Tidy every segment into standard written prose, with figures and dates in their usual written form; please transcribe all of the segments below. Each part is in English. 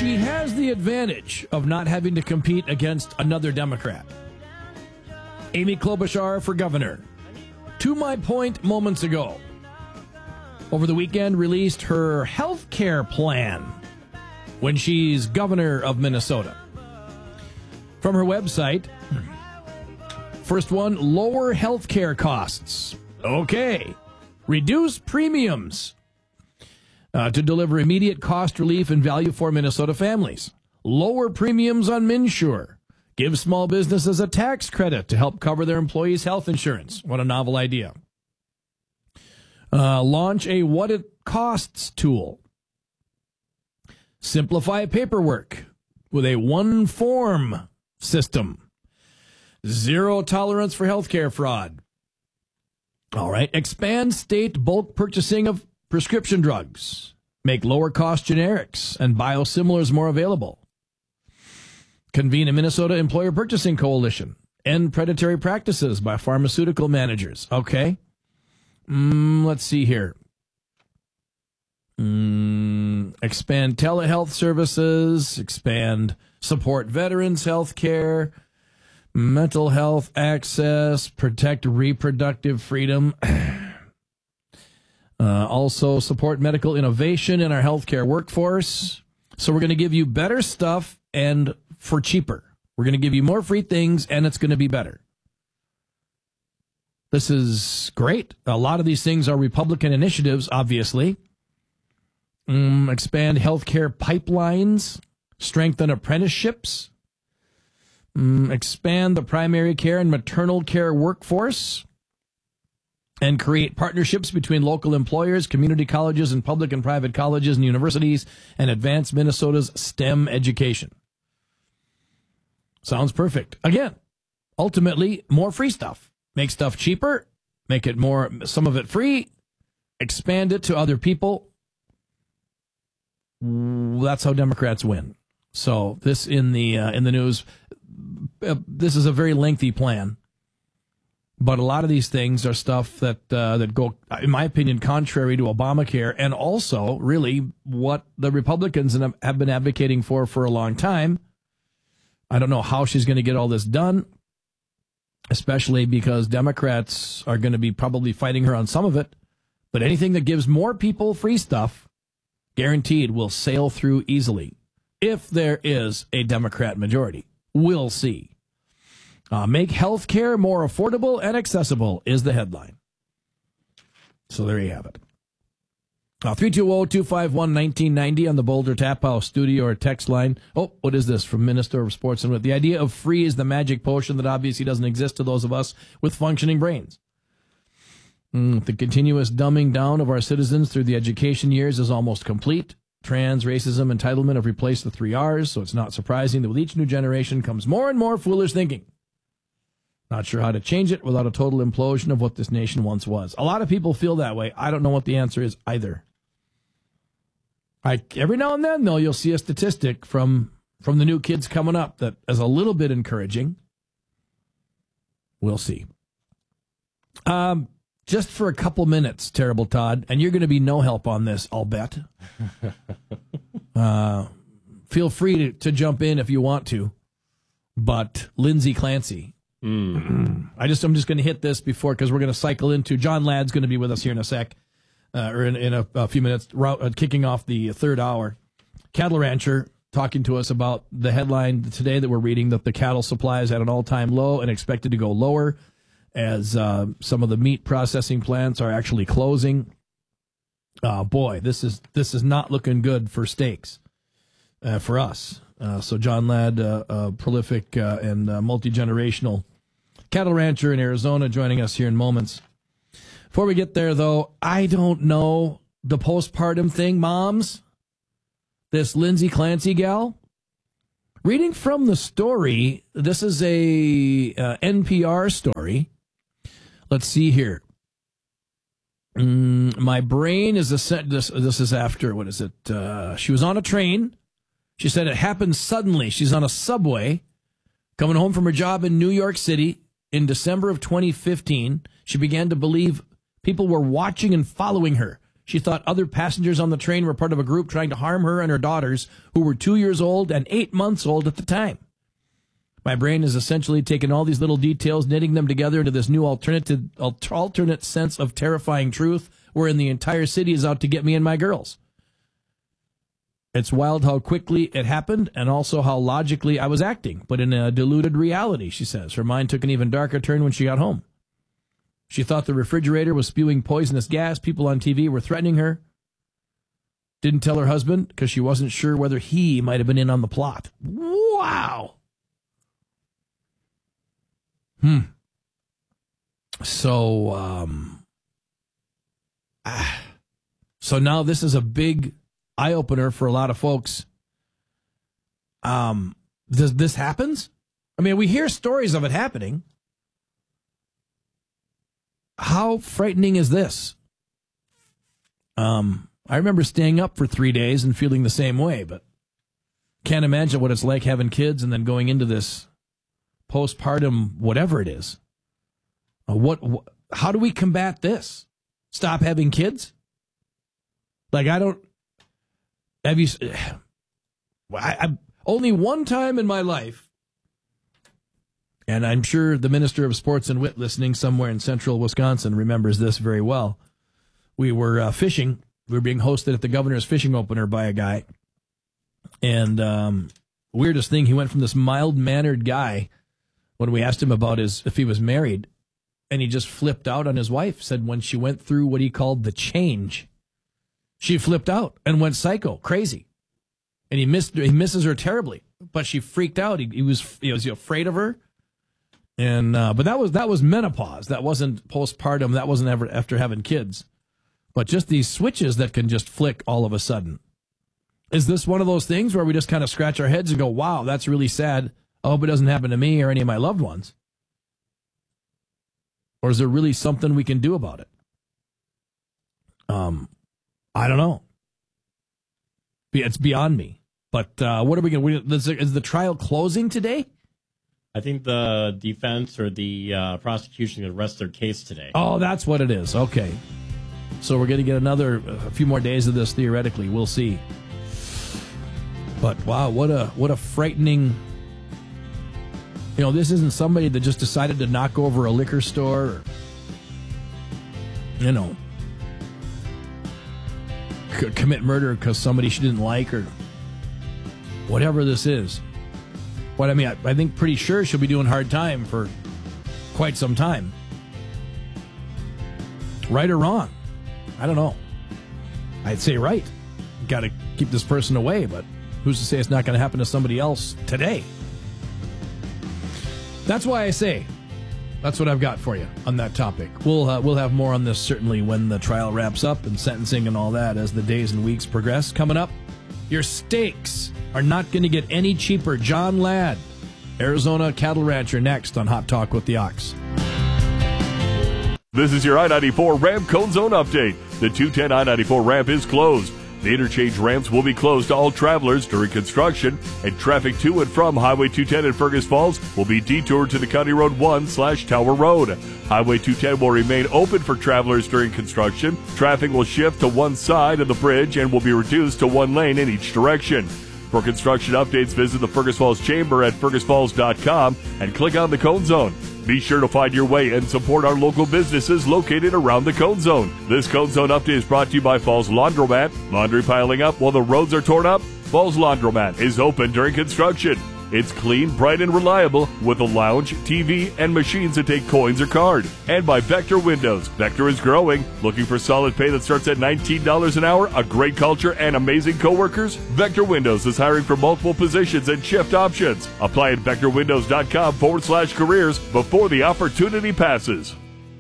she has the advantage of not having to compete against another Democrat. Amy Klobuchar for governor. To my point moments ago, over the weekend released her health care plan when she's governor of Minnesota. From her website, first one, lower health care costs. Okay. Reduce premiums to deliver immediate cost relief and value for Minnesota families. Lower premiums on MNsure. Give small businesses a tax credit to help cover their employees' health insurance. What a novel idea. Launch a what it costs tool. Simplify paperwork with a one form system. Zero tolerance for healthcare fraud. All right. Expand state bulk purchasing of prescription drugs. Make lower cost generics and biosimilars more available. Convene a Minnesota Employer Purchasing Coalition. End predatory practices by pharmaceutical managers. Okay. Let's see here. Expand telehealth services. Expand support veterans' health care. Mental health access. Protect reproductive freedom. Also support medical innovation in our healthcare workforce. So we're going to give you better stuff and for cheaper. We're going to give you more free things, and it's going to be better. This is great. A lot of these things are Republican initiatives, obviously. Expand healthcare pipelines. Strengthen apprenticeships. Expand the primary care and maternal care workforce. And create partnerships between local employers, community colleges, and public and private colleges and universities, and advance Minnesota's STEM education. Sounds perfect. Again, ultimately, more free stuff. Make stuff cheaper, make it more, some of it free, expand it to other people. That's how Democrats win. So this in the news, this is a very lengthy plan. But a lot of these things are stuff that go, in my opinion, contrary to Obamacare, and also really what the Republicans have been advocating for a long time. I don't know how she's going to get all this done, especially because Democrats are going to be probably fighting her on some of it. But anything that gives more people free stuff, guaranteed, will sail through easily. If there is a Democrat majority, we'll see. Make health care more affordable and accessible is the headline. So there you have it. 320-251-1990 on the Boulder Tap House studio or text line. Oh, what is this from Minister of Sports and Wit? The idea of free is the magic potion that obviously doesn't exist to those of us with functioning brains. The continuous dumbing down of our citizens through the education years is almost complete. Trans, racism, entitlement have replaced the 3 R's, so it's not surprising that with each new generation comes more and more foolish thinking. Not sure how to change it without a total implosion of what this nation once was. A lot of people feel that way. I don't know what the answer is either. Every now and then, though, you'll see a statistic from the new kids coming up that is a little bit encouraging. We'll see. Just for a couple minutes, Terrible Todd, and you're going to be no help on this, I'll bet. Feel free to jump in if you want to. But Lindsay Clancy. I'm just going to hit this before, because we're going to cycle into John Ladd's going to be with us here in a sec. Or in a few minutes, kicking off the third hour. Cattle rancher talking to us about the headline today that we're reading, that the cattle supply is at an all-time low and expected to go lower as some of the meat processing plants are actually closing. Boy, this is not looking good for steaks for us. So John Ladd, prolific and multi-generational cattle rancher in Arizona, joining us here in moments. Before we get there, though, I don't know the postpartum thing, moms. This Lindsay Clancy gal. Reading from the story, this is a NPR story. Let's see here. My brain is this is after, what is it? She was on a train. She said it happened suddenly. She's on a subway coming home from her job in New York City in December of 2015. She began to believe people were watching and following her. She thought other passengers on the train were part of a group trying to harm her and her daughters, who were 2 years old and 8 months old at the time. My brain is essentially taken all these little details, knitting them together into this new alternate sense of terrifying truth, wherein the entire city is out to get me and my girls. It's wild how quickly it happened and also how logically I was acting, but in a diluted reality, she says. Her mind took an even darker turn when she got home. She thought the refrigerator was spewing poisonous gas. People on TV were threatening her. Didn't tell her husband because she wasn't sure whether he might have been in on the plot. Wow. So now this is a big eye-opener for a lot of folks. This happens? I mean, we hear stories of it happening. How frightening is this? I remember staying up for 3 days and feeling the same way, but can't imagine what it's like having kids and then going into this postpartum, whatever it is. How do we combat this? Stop having kids? Like, only one time in my life, and I'm sure the Minister of Sports and Wit listening somewhere in central Wisconsin remembers this very well. We were fishing. We were being hosted at the Governor's Fishing Opener by a guy. And weirdest thing, he went from this mild-mannered guy when we asked him about if he was married, and he just flipped out on his wife, said when she went through what he called the change, she flipped out and went psycho, crazy. And he misses her terribly, but she freaked out. He was afraid of her. And but that was menopause. That wasn't postpartum. That wasn't ever after having kids. But just these switches that can just flick all of a sudden. Is this one of those things where we just kind of scratch our heads and go, wow, that's really sad. I hope it doesn't happen to me or any of my loved ones. Or is there really something we can do about it? I don't know. It's beyond me. But what are we going to... Is the trial closing today? I think the defense or the prosecution could rest their case today. Oh, that's what it is. Okay. So we're going to get a few more days of this, theoretically. We'll see. But, wow, what a frightening... this isn't somebody that just decided to knock over a liquor store or, commit murder because somebody she didn't like or whatever this is. But I mean, I think pretty sure she'll be doing hard time for quite some time. Right or wrong? I don't know. I'd say right. Got to keep this person away, but who's to say it's not going to happen to somebody else today? That's why I say that's what I've got for you on that topic. We'll have more on this certainly when the trial wraps up and sentencing and all that as the days and weeks progress. Coming up, your steaks are not going to get any cheaper. John Ladd, Arizona cattle rancher, next on Hot Talk with the Ox. This is your I-94 ramp cone zone update. The 210 I-94 ramp is closed. The interchange ramps will be closed to all travelers during construction, and traffic to and from Highway 210 in Fergus Falls will be detoured to the County Road 1/Tower Road. Highway 210 will remain open for travelers during construction. Traffic will shift to one side of the bridge and will be reduced to one lane in each direction. For construction updates, visit the Fergus Falls Chamber at fergusfalls.com and click on the Cone Zone. Be sure to find your way and support our local businesses located around the Cone Zone. This Cone Zone update is brought to you by Falls Laundromat. Laundry piling up while the roads are torn up? Falls Laundromat is open during construction. It's clean, bright, and reliable with a lounge, TV, and machines that take coins or card. And by Vector Windows. Vector is growing. Looking for solid pay that starts at $19 an hour, a great culture, and amazing coworkers? Vector Windows is hiring for multiple positions and shift options. Apply at vectorwindows.com/careers before the opportunity passes.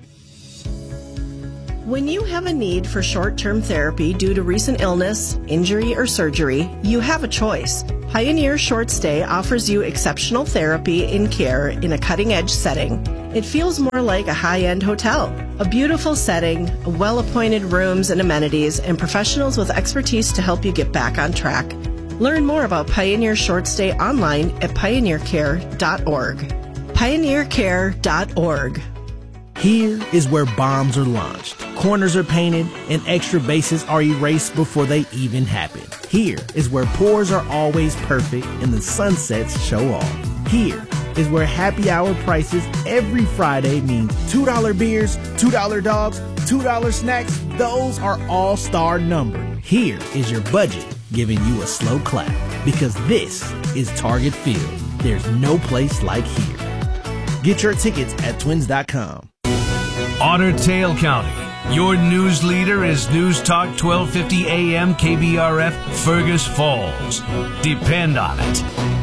When you have a need for short-term therapy due to recent illness, injury, or surgery, you have a choice. Pioneer Short Stay offers you exceptional therapy and care in a cutting-edge setting. It feels more like a high-end hotel. A beautiful setting, well-appointed rooms and amenities, and professionals with expertise to help you get back on track. Learn more about Pioneer Short Stay online at pioneercare.org. Pioneercare.org. Here is where bombs are launched, corners are painted, and extra bases are erased before they even happen. Here is where pours are always perfect and the sunsets show off. Here is where happy hour prices every Friday mean $2 beers, $2 dogs, $2 snacks. Those are all-star numbered. Here is your budget giving you a slow clap, because this is Target Field. There's no place like here. Get your tickets at twins.com. Otter Tail County. Your news leader is News Talk 1250 AM KBRF Fergus Falls. Depend on it.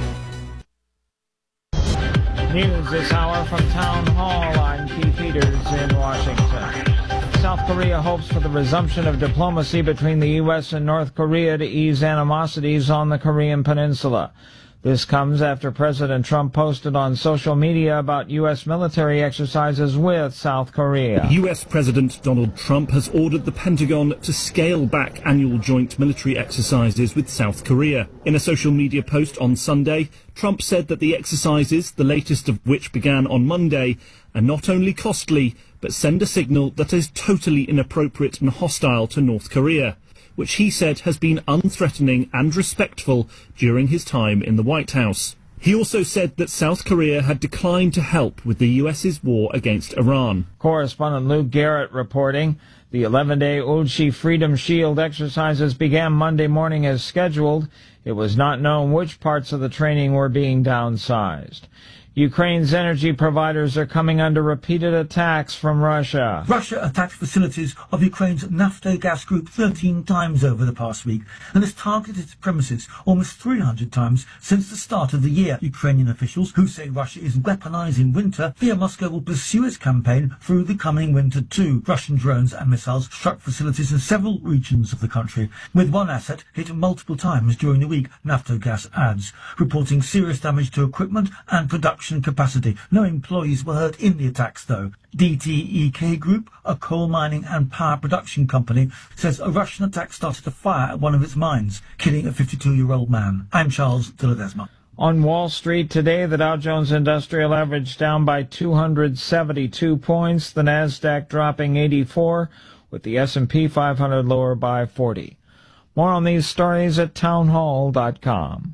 News this hour from Town Hall. I'm Keith Peters in Washington. South Korea hopes for the resumption of diplomacy between the U.S. and North Korea to ease animosities on the Korean peninsula. This comes after President Trump posted on social media about U.S. military exercises with South Korea. U.S. President Donald Trump has ordered the Pentagon to scale back annual joint military exercises with South Korea. In a social media post on Sunday, Trump said that the exercises, the latest of which began on Monday, are not only costly, but send a signal that is totally inappropriate and hostile to North Korea, which he said has been unthreatening and respectful during his time in the White House. He also said that South Korea had declined to help with the U.S.'s war against Iran. Correspondent Luke Garrett reporting. The 11-day Ulchi Freedom Shield exercises began Monday morning as scheduled. It was not known which parts of the training were being downsized. Ukraine's energy providers are coming under repeated attacks from Russia. Russia attacked facilities of Ukraine's Naftogaz group 13 times over the past week and has targeted its premises almost 300 times since the start of the year. Ukrainian officials, who say Russia is weaponizing winter, fear Moscow will pursue its campaign through the coming winter too. Russian drones and missiles struck facilities in several regions of the country, with one asset hit multiple times during the week, Naftogaz adds, reporting serious damage to equipment and production capacity. No employees were hurt in the attacks, though. DTEK Group, a coal mining and power production company, says a Russian attack started a fire at one of its mines, killing a 52-year-old man. I'm Charles de Ledesma. On Wall Street today, the Dow Jones Industrial Average down by 272 points, the Nasdaq dropping 84, with the S&P 500 lower by 40. More on these stories at townhall.com.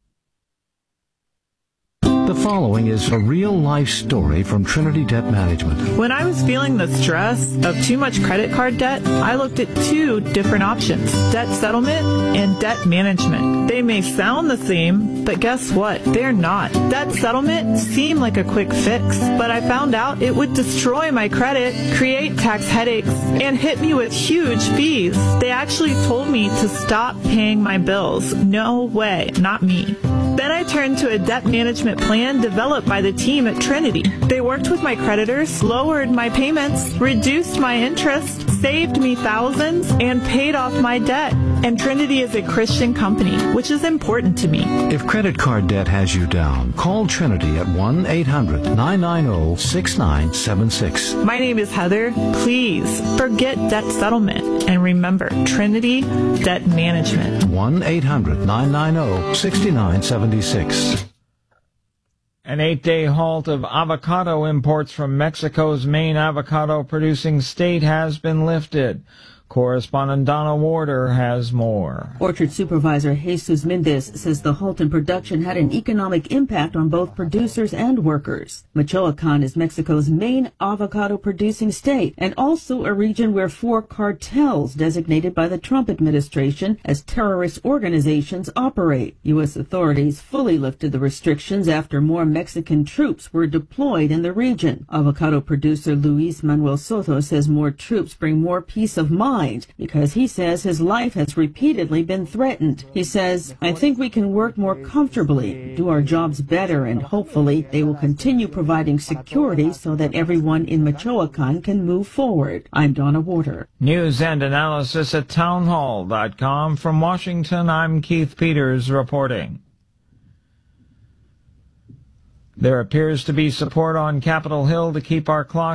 The following is a real-life story from Trinity Debt Management. When I was feeling the stress of too much credit card debt, I looked at two different options, debt settlement and debt management. They may sound the same, but guess what? They're not. Debt settlement seemed like a quick fix, but I found out it would destroy my credit, create tax headaches, and hit me with huge fees. They actually told me to stop paying my bills. No way, not me. Then I turned to a debt management plan developed by the team at Trinity. They worked with my creditors, lowered my payments, reduced my interest, saved me thousands, and paid off my debt. And Trinity is a Christian company, which is important to me. If credit card debt has you down, call Trinity at 1-800-990-6976. My name is Heather. Please forget debt settlement and remember Trinity Debt Management. 1-800-990-6976. An 8-day halt of avocado imports from Mexico's main avocado-producing state has been lifted. Correspondent Donna Warder has more. Orchard Supervisor Jesus Mendez says the halt in production had an economic impact on both producers and workers. Michoacan is Mexico's main avocado-producing state and also a region where 4 cartels designated by the Trump administration as terrorist organizations operate. U.S. authorities fully lifted the restrictions after more Mexican troops were deployed in the region. Avocado producer Luis Manuel Soto says more troops bring more peace of mind because he says his life has repeatedly been threatened. He says, I think we can work more comfortably, do our jobs better, and hopefully they will continue providing security so that everyone in Michoacan can move forward. I'm Donna Warder. News and analysis at townhall.com. From Washington, I'm Keith Peters reporting. There appears to be support on Capitol Hill to keep our clock